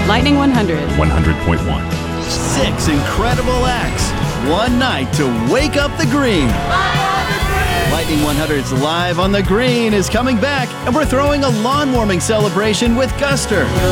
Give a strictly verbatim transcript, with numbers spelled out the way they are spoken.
Lightning one hundred. one hundred point one. Six incredible acts. One night to wake up the green. Lightning one hundred's Live on the Green is coming back, and we're throwing a lawn warming celebration with Guster.